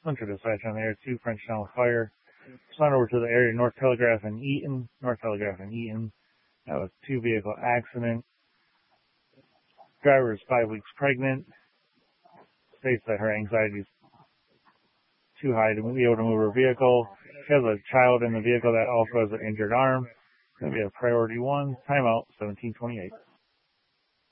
Splinter dispatch on the air 2, Frenchtown with fire. Respond over to the area North Telegraph and Eaton. That was 2-vehicle accident. Driver is 5 weeks pregnant. States that her anxiety is too high to be able to move her vehicle. She has a child in the vehicle that also has an injured arm. It's going to be a priority 1. Timeout, 17:28.